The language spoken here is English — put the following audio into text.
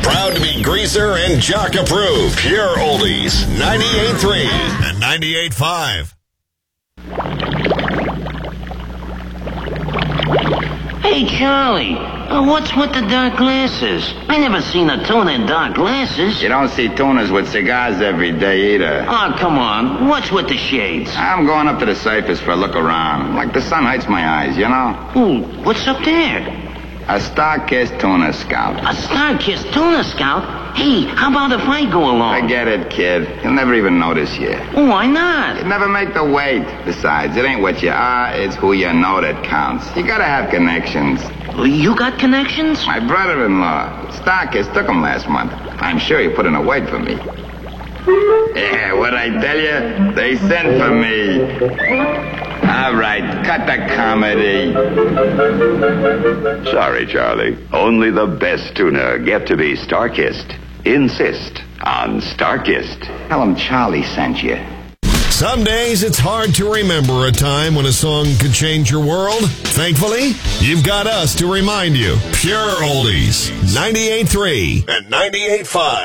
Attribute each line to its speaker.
Speaker 1: Proud to be Greaser and Jock approved. Pure Oldies, 98.3 and 98.5.
Speaker 2: Hey, Charlie, what's with the dark glasses? I never seen a tuna in dark glasses.
Speaker 3: You don't see tuners with cigars every day either.
Speaker 2: Oh, come on. What's with the shades?
Speaker 3: I'm going up to the surface for a look around. Like the sun hurts my eyes, you know?
Speaker 2: Ooh, what's up there?
Speaker 3: A Star-Kissed Tuna Scout.
Speaker 2: A Star-Kissed Tuna Scout? Hey, how about if I go along?
Speaker 3: Forget it, kid. You'll never even notice you.
Speaker 2: Why not?
Speaker 3: You'd never make the weight. Besides, it ain't what you are, it's who you know that counts. You gotta have connections.
Speaker 2: You got connections?
Speaker 3: My brother-in-law, Star-Kissed, took him last month. I'm sure he put in a word for me. Yeah, what'd I tell you? They sent for me. All right, cut the comedy.
Speaker 4: Sorry, Charlie. Only the best tuna get to be Star-Kissed. Insist on Star-Kissed.
Speaker 3: Tell him Charlie sent you.
Speaker 1: Some days it's hard to remember a time when a song could change your world. Thankfully, you've got us to remind you. Pure Oldies, 98.3 and 98.5.